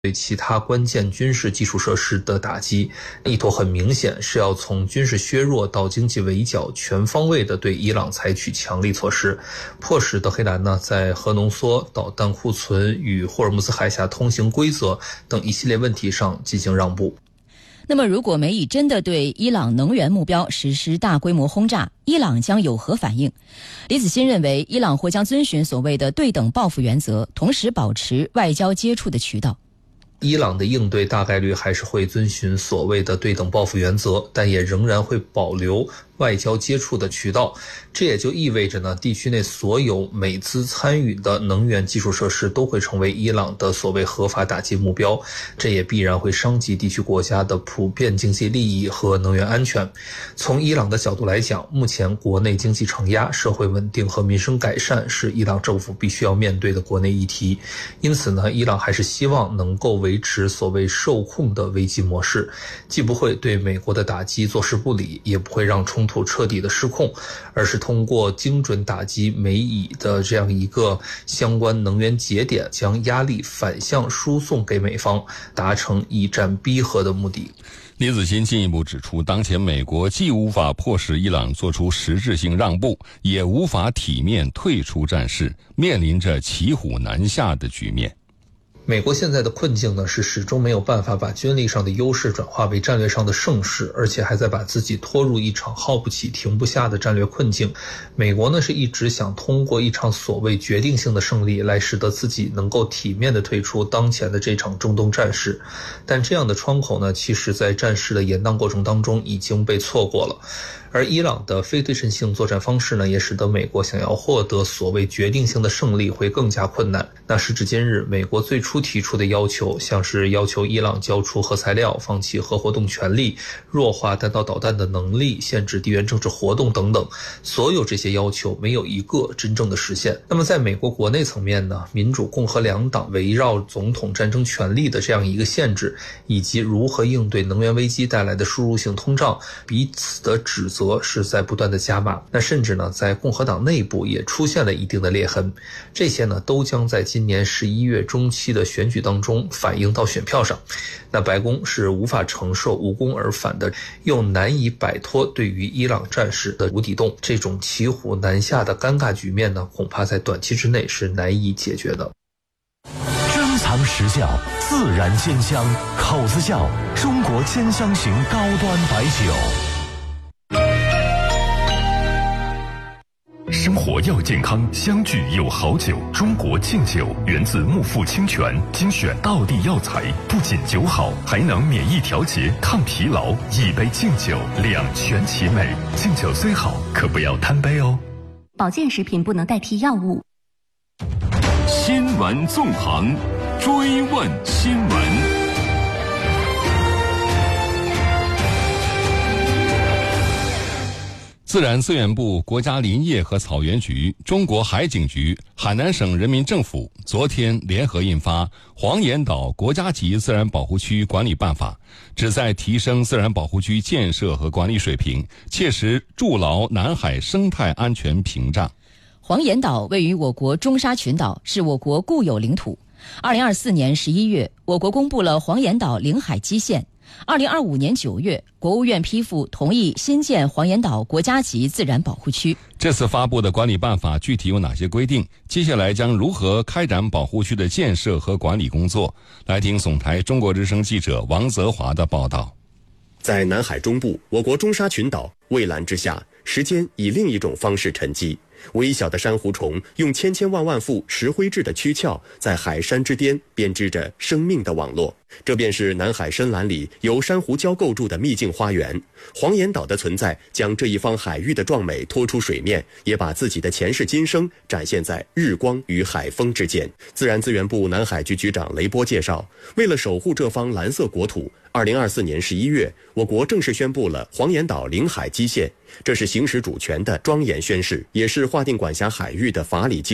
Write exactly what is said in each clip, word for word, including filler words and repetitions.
对其他关键军事基础设施的打击，意图很明显是要从军事削弱到经济围剿，全方位的对伊朗采取强力措施，迫使德黑兰呢在核浓缩、导弹库存与霍尔木兹海峡通行规则等一系列问题上进行让步。 那么如果美以真的对伊朗能源目标实施大规模轰炸，伊朗将有何反应？李子欣认为，伊朗或将遵循所谓的对等报复原则，同时保持外交接触的渠道。 伊朗的应对大概率还是会遵循所谓的对等报复原则，但也仍然会保留外交接触的渠道。这也就意味着呢，地区内所有美资参与的能源基础设施都会成为伊朗的所谓合法打击目标，这也必然会伤及地区国家的普遍经济利益和能源安全。从伊朗的角度来讲，目前国内经济承压、社会稳定和民生改善是伊朗政府必须要面对的国内议题。因此呢，伊朗还是希望能够维持所谓受控的危机模式，既不会对美国的打击坐视不理，也不会让冲突彻底的失控，而是通过精准打击美以的这样一个相关能源节点，将压力反向输送给美方，达成以战逼和的目的。 李子欣进一步指出，当前美国既无法迫使伊朗做出实质性让步，也无法体面退出战事，面临着骑虎难下的局面。 美国现在的困境呢，是始终没有办法把军力上的优势转化为战略上的胜势，而且还在把自己拖入一场耗不起、停不下的战略困境。美国呢，是一直想通过一场所谓决定性的胜利，来使得自己能够体面的退出当前的这场中东战事。但这样的窗口呢，其实在战事的延宕过程当中已经被错过了。而伊朗的非对称性作战方式呢，也使得美国想要获得所谓决定性的胜利会更加困难。那时至今日，美国最初提出的要求，像是要求伊朗交出核材料、放弃核活动权利、弱化弹道导弹的能力、限制地缘政治活动等等，所有这些要求没有一个真正的实现。那么在美国国内层面呢，民主共和两党围绕总统战争权力的这样一个限制，以及如何应对能源危机带来的输入性通胀，彼此的指责是在不断的加码。那甚至呢，在共和党内部也出现了一定的裂痕，这些呢都将在今年十一月中期的选举当中反映到选票上。那白宫是无法承受无功而返的，又难以摆脱对于伊朗战事的无底洞，这种骑虎难下的尴尬局面呢，恐怕在短期之内是难以解决的。 珍藏实效，自然鲜香，口子窖中国兼香型高端白酒。生活要健康，相聚有好酒。中国敬酒源自木富清泉，精选道地药材，不仅酒好，还能免疫调节、抗疲劳。一杯敬酒，两全其美。敬酒虽好，可不要贪杯哦。 保健食品不能代替药物。 新闻纵横，追问新闻。 自然资源部、国家林业和草原局、中国海警局、海南省人民政府昨天联合印发《黄岩岛国家级自然保护区管理办法》，旨在提升自然保护区建设和管理水平，切实筑牢南海生态安全屏障。 黄岩岛位于我国中沙群岛，是我国固有领土。二零二四年十一月，我国公布了黄岩岛领海基线。二零二五年九月，国务院批复同意新建黄岩岛国家级自然保护区。 这次发布的管理办法具体有哪些规定？接下来将如何开展保护区的建设和管理工作？来听总台中国之声记者王泽华的报道。 在南海中部，我国中沙群岛蔚蓝之下，时间以另一种方式沉积。微小的珊瑚虫用千千万万副石灰质的躯壳，在海山之巅编织着生命的网络。这便是南海深蓝里由珊瑚礁构筑的秘境花园。黄岩岛的存在，将这一方海域的壮美拖出水面，也把自己的前世今生展现在日光与海风之间。自然资源部南海局局长雷波介绍，为了守护这方蓝色国土，二零二四年十一月，我国正式宣布了黄岩岛领海基线，这是行使主权的庄严宣示，也是划定管辖海域的法理基础。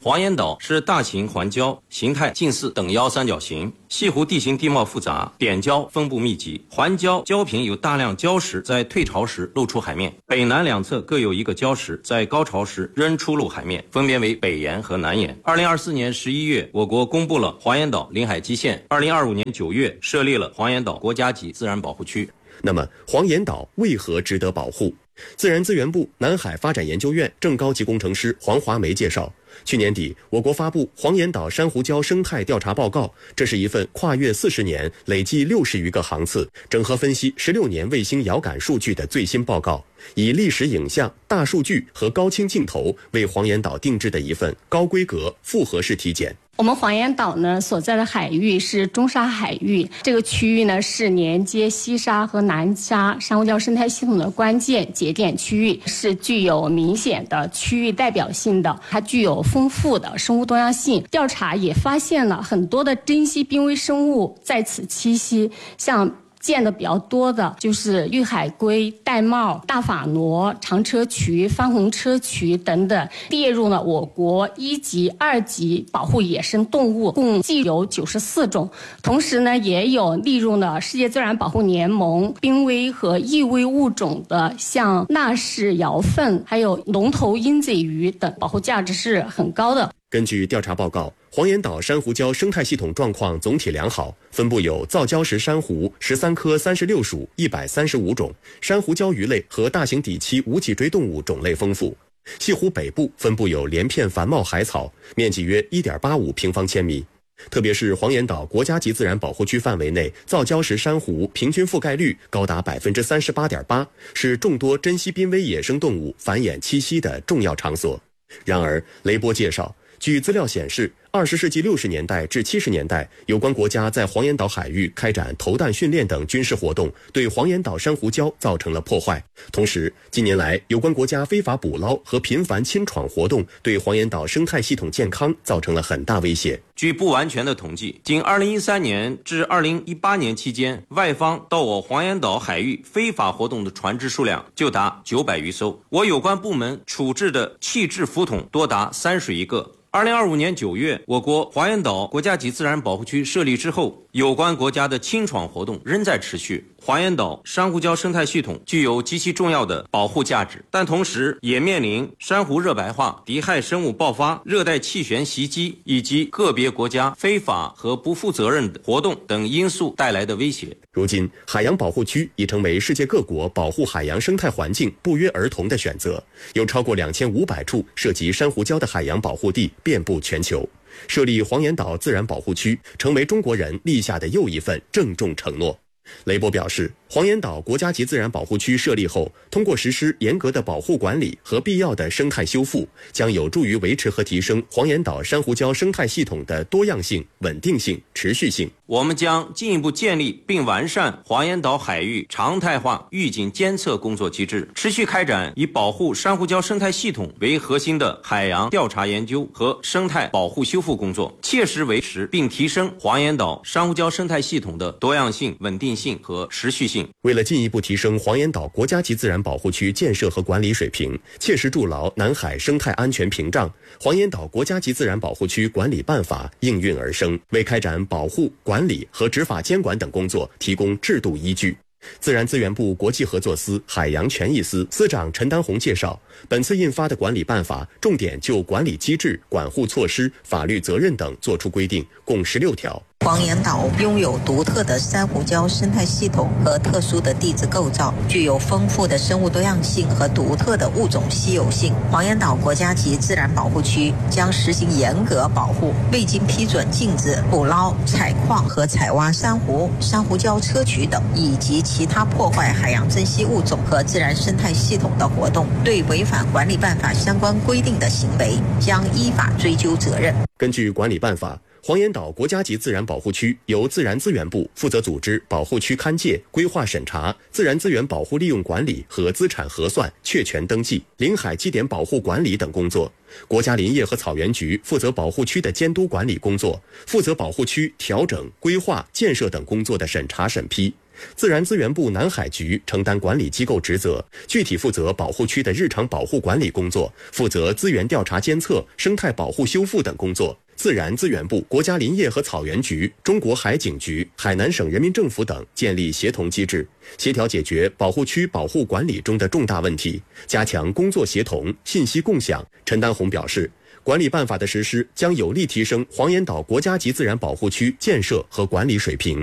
黄岩岛是大型环礁，形态近似等腰三角形。西湖地形地貌复杂，点礁分布密集，环礁礁坪有大量礁石在退潮时露出海面，北南两侧各有一个礁石在高潮时仍出露海面，分别为北岩和南岩。二零二四年十一月，我国公布了黄岩岛临海基线。二零二五年九月，设立了黄岩岛国家级自然保护区。 那么，黄岩岛为何值得保护？自然资源部南海发展研究院正高级工程师黄华梅介绍，去年底，我国发布黄岩岛珊瑚礁生态调查报告，这是一份跨越四十年、累计六十余个航次、整合分析十六年卫星遥感数据的最新报告，以历史影像、大数据和高清镜头为黄岩岛定制的一份高规格复合式体检。 我们黄岩岛呢所在的海域是中沙海域，这个区域呢是连接西沙和南沙珊瑚礁生态系统的关键节点区域，是具有明显的区域代表性的，它具有丰富的生物多样性。调查也发现了很多的珍稀濒危生物在此栖息，像见的比较多的就是玉海龟、玳瑁、大法螺、长车渠、番红车渠等等，列入了我国一级、二级保护野生动物，共计有九十四种。同时呢，也有列入了世界自然保护联盟濒危和易危物种的，像纳氏摇粪、还有龙头鹰嘴鱼等，保护价值是很高的。 根据调查报告，黄岩岛珊瑚礁生态系统状况总体良好，分布有造礁石珊瑚十三科三十六属一百三十五种，珊瑚礁鱼类和大型底栖无脊椎动物种类丰富。西湖北部分布有连片繁茂海草，面积约 一点八五平方千米。特别是黄岩岛国家级自然保护区范围内，造礁石珊瑚平均覆盖率高达 百分之三十八点八， 是众多珍稀濒危野生动物繁衍栖息的重要场所。然而，雷波介绍，据资料显示，二十世纪六十年代至七十年代，有关国家在黄岩岛海域开展投弹训练等军事活动，对黄岩岛珊瑚礁造成了破坏。同时，近年来有关国家非法捕捞和频繁侵闯活动，对黄岩岛生态系统健康造成了很大威胁。 据不完全的统计，仅二零一三年至二零一八年期间，外方到我黄岩岛海域非法活动的船只数量就达九百余艘，我有关部门处置的弃置浮筒多达三十余个。二零二五年九月，我国黄岩岛国家级自然保护区设立之后，有关国家的侵闯活动仍在持续。黄岩岛珊瑚礁生态系统具有极其重要的保护价值，但同时也面临珊瑚热白化、敌害生物爆发、热带气旋袭击以及个别国家非法和不负责任的活动等因素带来的威胁。 如今，海洋保护区已成为世界各国保护海洋生态环境不约而同的选择，有超过两千五百处涉及珊瑚礁的海洋保护地遍布全球。设立黄岩岛自然保护区，成为中国人立下的又一份郑重承诺。雷波表示，黄岩岛国家级自然保护区设立后，通过实施严格的保护管理和必要的生态修复，将有助于维持和提升黄岩岛珊瑚礁生态系统的多样性、稳定性、持续性。 我们将进一步建立并完善黄岩岛海域常态化预警监测工作机制，持续开展以保护珊瑚礁生态系统为核心的海洋调查研究和生态保护修复工作，切实维持并提升黄岩岛珊瑚礁生态系统的多样性、稳定性和持续性。 为了进一步提升黄岩岛国家级自然保护区建设和管理水平，切实筑牢南海生态安全屏障，黄岩岛国家级自然保护区管理办法应运而生，为开展保护、管理和执法监管等工作提供制度依据。自然资源部国际合作司海洋权益司司长陈丹红介绍，本次印发的管理办法重点就管理机制、管护措施、法律责任等作出规定，共十六条。 黄岩岛拥有独特的珊瑚礁生态系统和特殊的地质构造，具有丰富的生物多样性和独特的物种稀有性。黄岩岛国家级自然保护区将实行严格保护，未经批准禁止捕捞、采矿和采挖珊瑚、珊瑚礁砗磲等以及其他破坏海洋珍稀物种和自然生态系统的活动，对违反管理办法相关规定的行为将依法追究责任。 根据管理办法，黄岩岛国家级自然保护区由自然资源部负责组织保护区勘界、规划审查、自然资源保护利用管理和资产核算、确权登记、临海基点保护管理等工作。国家林业和草原局负责保护区的监督管理工作，负责保护区调整、规划、建设等工作的审查审批。 自然资源部南海局承担管理机构职责，具体负责保护区的日常保护管理工作，负责资源调查监测、生态保护修复等工作。自然资源部、国家林业和草原局、中国海警局、海南省人民政府等建立协同机制，协调解决保护区保护管理中的重大问题，加强工作协同、信息共享。陈丹红表示，管理办法的实施将有力提升黄岩岛国家级自然保护区建设和管理水平。